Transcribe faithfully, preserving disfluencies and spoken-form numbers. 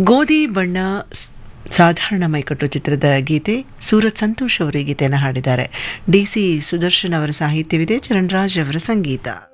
ಗೋಧಿ ಬಣ್ಣ ಸಾಧಾರಣ ಮೈಕಟ್ಟು ಚಿತ್ರದ ಗೀತೆ ಸೂರತ್ ಸಂತೋಷ್ ಅವರು ಈ ಗೀತೆಯನ್ನು ಹಾಡಿದ್ದಾರೆ. ಡಿ ಸಿ ಸುದರ್ಶನ್ ಅವರ ಸಾಹಿತ್ಯವಿದೆ, ಚರಣ್ರಾಜ್ ಅವರ ಸಂಗೀತ.